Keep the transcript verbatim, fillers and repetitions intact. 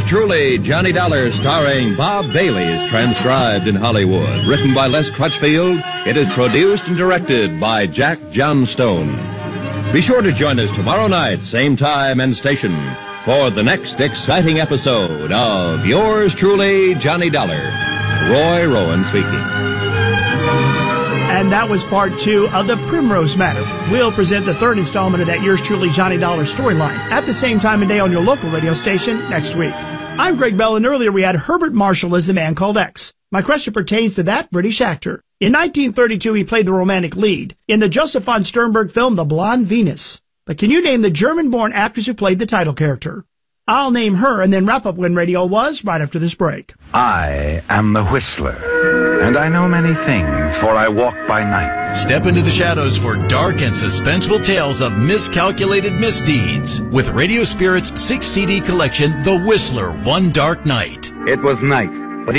Yours truly, Johnny Dollar, starring Bob Bailey, is transcribed in Hollywood. Written by Les Crutchfield, it is produced and directed by Jack Johnstone. Be sure to join us tomorrow night, same time and station, for the next exciting episode of Yours truly, Johnny Dollar. Roy Rowan speaking. And that was part two of The Primrose Matter. We'll present the third installment of that Yours truly, Johnny Dollar storyline at the same time and day on your local radio station next week. I'm Greg Bell, and earlier we had Herbert Marshall as the Man Called X. My question pertains to that British actor. In nineteen thirty-two, he played the romantic lead in the Joseph von Sternberg film The Blonde Venus. But can you name the German-born actress who played the title character? I'll name her and then wrap up when radio was right after this break. I am the Whistler, and I know many things, for I walk by night. Step into the shadows for dark and suspenseful tales of miscalculated misdeeds with Radio Spirit's six C D collection, The Whistler, One Dark Night. It was night